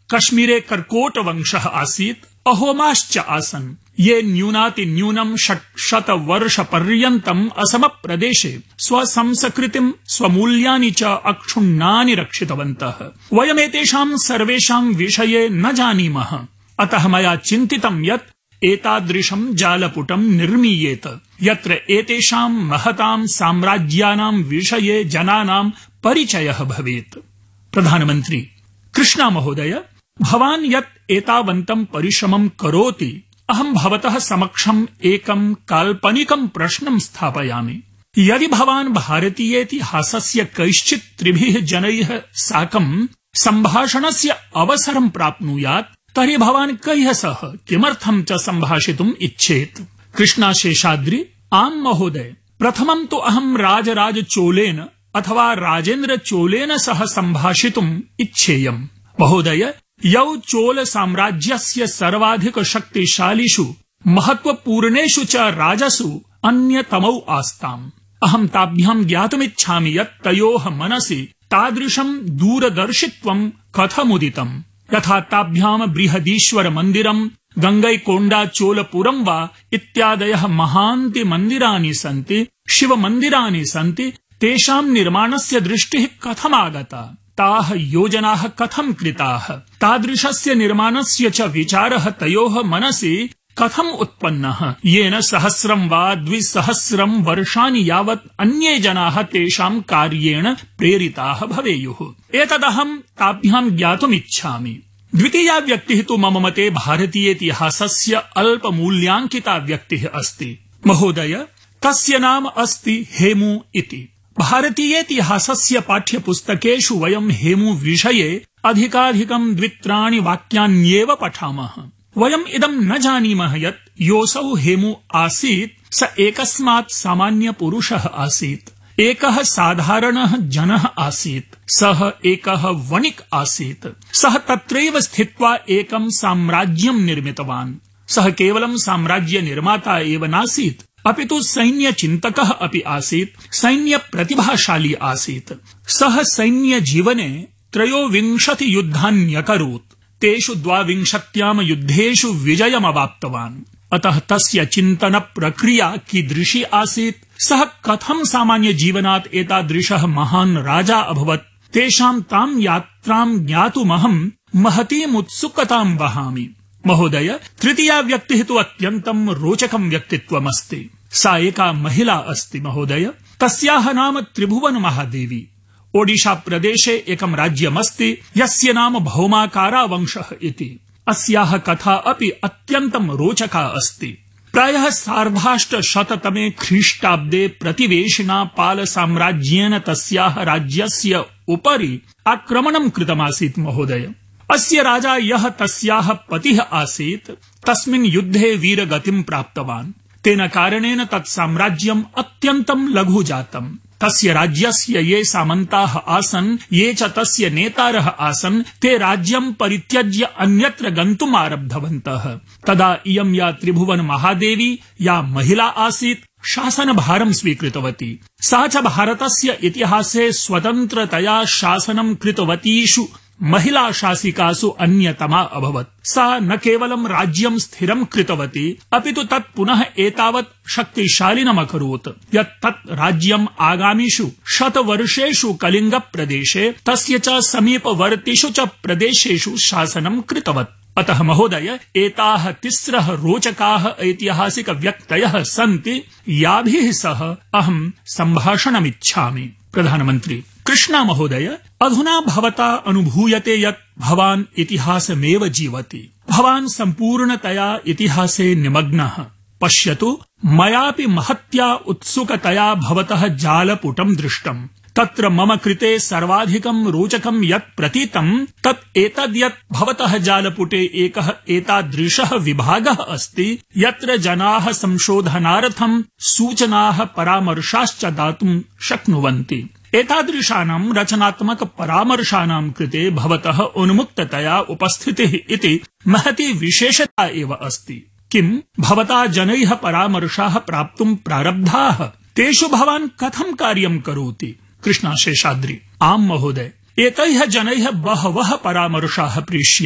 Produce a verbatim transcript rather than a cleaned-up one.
कश्मीरे कर्कोट वंशः आसीत्, अहोमाश्च आसन्, ये न्यूनाति न्यूनं षट्शत वर्ष पर्यन्तम् असम प्रदेशे स्वसंस्कृतिं स्वमूल्यानि च अक्षुण्णानि रक्षितवन्तः। वयमेतेषां सर्वेषां विषये न जानीमः, अतः मया चिन्तितं यत् एतादृशं जालपुटं निर्मीयेत यत्र एतेषां महतां साम्राज्यानां विषये जनानां परिचयः भवेत्। प्रधानमन्त्री: कृष्णा महोदय, भवान् यत् एतावन्तं परिश्रमं करोति, अहं भवतः समक्षम् एकं काल्पनिकं प्रश्नं स्थापयामि। यदि भवान् भारतीयेतिहासस्य कैश्चित् त्रिभिः जनैः साकं सम्भाषणस्य अवसरं प्राप्नुयात्, तर्हि भवान् कैः सह किमर्थं च सम्भाषितुम् इच्छेत्? कृष्णा शेषाद्रि: आम् महोदय, प्रथमं तु अहं राजराज चोलेन अथवा राजेन्द्र चोलेन सह सम्भाषितुम् इच्छेयम्। महोदय, यौ चोल साम्राज्यस्य सर्वाधिक शक्तिशालिषु महत्वपूर्णेषु च राजसु अन्यतमौ आस्ताम्। अहं ताभ्यां ज्ञातुमिच्छामि यत् तयोः मनसि तादृशं दूरदर्शित्वं कथमुदितम्, यथा ताभ्यां बृहदीश्वर मन्दिरम्, गंगैकोंडा चोलपुरम् वा इत्यादयः महान्ति मन्दिराणि सन्ति, शिव मन्दिराणि सन्ति, तेषां निर्माणस्य दृष्टिः कथमागता, ताः योजनाः कथं कृताः, तादृशस्य निर्माणस्य च विचारः तयोः मनसि कथम् उत्पन्नः, येन सहस्रं वा द्विसहस्रं वर्षाणि यावत् अन्ये जनाः तेषां कार्येण प्रेरिताः भवेयुः। एतदहं ताभ्यां ज्ञातुमिच्छामि। द्वितीया व्यक्तिः तु मम मते भारतीयेतिहासस्य अल्पमूल्याङ्किता व्यक्तिः अस्ति। महोदय, तस्य नाम अस्ति हेमू इति। भारतीयेतिहासस्य पाठ्यपुस्तकेषु वयं हेमू विषये अधिकाधिकं द्वित्राणि वाक्यान्येव पठामः। वयम् इदं न जानीमः यत् योऽसौ हेमू आसीत् स एकस्मात् सामान्य पुरुषः आसीत्, एकः साधारणः जनः आसीत्, सः एकः वणिक् आसीत्। सः तत्रैव स्थित्वा एकं साम्राज्यं निर्मितवान्। सः केवलं साम्राज्य निर्माता एव नासीत्, अपितु सैन्यचिन्तकः अपि आसीत्, सैन्यप्रतिभाशाली आसीत्। सः सैन्यजीवने त्रयोविंशति युद्धान्यकरोत्, तेषु द्वाविंशत्यां युद्धेषु विजयमवाप्तवान्। अतः तस्य चिन्तन प्रक्रिया कीदृशी आसीत्, सः कथं सामान्य जीवनात् एतादृशः महान् राजा अभवत्, तेषां तां यात्रां ज्ञातुमहं महतीम् उत्सुकतां वहामि। महोदय, तृतीया व्यक्तिः तु अत्यन्तं रोचकं व्यक्तित्वमस्ति। सा एका महिला अस्ति महोदय। तस्याः नाम त्रिभुवन महादेवी। ओडिशा प्रदेशे एकं राज्यमस्ति यस्य नाम भौमाकारा वंशः इति। अस्याः कथा अपि अत्यन्तं रोचका अस्ति। प्रायः सार्धाष्टशततमे ख्रीष्टाब्दे प्रतिवेशिना पाल साम्राज्येन तस्याः राज्यस्य उपरि आक्रमणं कृतमासीत् महोदय। अस्य राजा यः तस्याः पतिः आसीत्, तस्मिन् युद्धे वीरगतिं प्राप्तवान्। तेन कारणेन तत् साम्राज्यम् अत्यन्तं लघु जातम्। तस्य राज्यस्य ये सामन्ताः आसन्, ये च तस्य नेतारः आसन्, ते राज्यं परित्यज्य अन्यत्र गन्तुम् आरब्धवन्तः। तदा इयं या त्रिभुवन महादेवी, या महिला आसीत्, शासनभारं स्वीकृतवती। सा च भारतस्य इतिहासे स्वतन्त्रतया शासनं कृतवतीषु महिला शासिकासु अन्यतमा अभवत्। सा न केवलं राज्यं स्थिरं कृतवती, अपितु तत् पुनः एतावत् शक्तिशालिनमकरोत् यत् तत् राज्यम् आगामिषु शतवर्षेषु कलिंग प्रदेशे, तस्य च समीपवर्तिषु च प्रदेशेषु शासनं कृतवत्। अतः महोदय, एताः तिस्रः रोचकाः ऐतिहासिक व्यक्तयः सन्ति, याभिः सह अहं सम्भाषणमिच्छामि। प्रधानमन्त्री: कृष्णा महोदय, अधुना भवता अनुभूयते यत् भवान् इतिहासमेव जीवति। भवान् सम्पूर्णतया इतिहासे निमग्नः। पश्यतु, मयापि महत्या उत्सुकतया भवतः जालपुटं दृष्टम्। तत्र मम कृते सर्वाधिकं रोचकं यत् प्रतीतं तत् एतद् यत् भवतः जालपुटे एकः एतादृशः विभागः अस्ति यत्र जनाः संशोधनार्थं सूचनाः परामर्शाश्च दातुं शक्नुवन्ति। एतादृशानां रचनात्मक परामर्शानां कृते भवतः उन्मुक्ततया उपस्थितिः इति महती विशेषता एव अस्ति। किं भवता जनैः परामर्शाः प्राप्तुं प्रारब्धाः? तेषु भवान् कथं कार्यं करोति? कृष्णा शेषाद्रि: आम् महोदय, एतैः जनैः बहवः परामर्शाः प्रेष्याः।